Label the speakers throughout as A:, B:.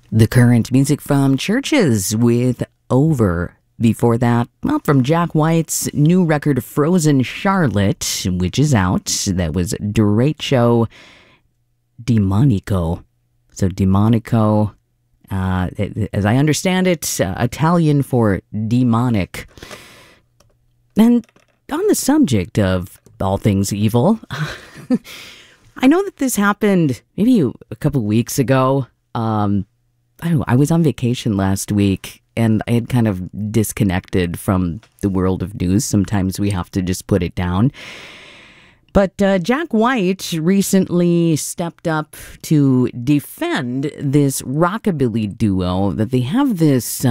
A: The Current, music from Churches with Over. Before that, well, from Jack White's new record Frozen Charlotte, which is out. That was Derecho Demonico. So Demonico, as I understand it, Italian for demonic. And on the subject of all things evil, I know that this happened maybe a couple weeks ago. I don't know, I was on vacation last week and I had kind of disconnected from the world of news. Sometimes we have to just put it down. But Jack White recently stepped up to defend this rockabilly duo that they have this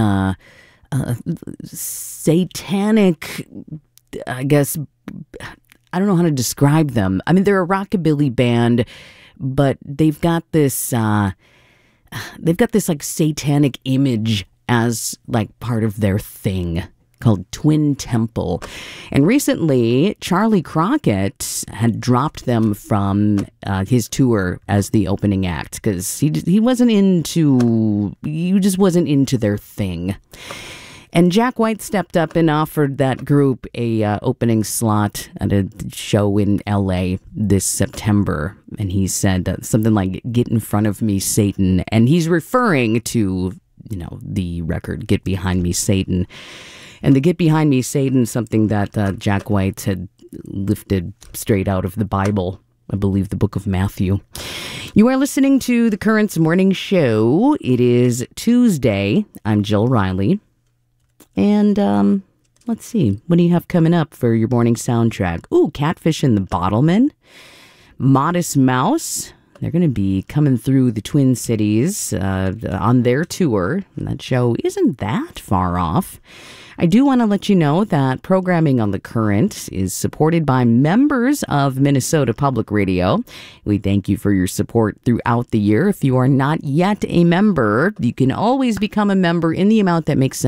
A: satanic, I guess, I don't know how to describe them. I mean, they're a rockabilly band, but they've got this like satanic image as like part of their thing called Twin Temple. And recently, Charlie Crockett had dropped them from his tour as the opening act because he just wasn't into their thing. And Jack White stepped up and offered that group a opening slot at a show in L.A. this September. And he said something like, "Get in front of me, Satan." And he's referring to, the record, Get Behind Me, Satan. And the Get Behind Me, Satan, something that Jack White had lifted straight out of the Bible, I believe the book of Matthew. You are listening to The Current's Morning Show. It is Tuesday. I'm Jill Riley. And let's see, what do you have coming up for your morning soundtrack? Ooh, Catfish and the Bottlemen, Modest Mouse. They're going to be coming through the Twin Cities on their tour. And that show isn't that far off. I do want to let you know that programming on The Current is supported by members of Minnesota Public Radio. We thank you for your support throughout the year. If you are not yet a member, you can always become a member in the amount that makes sense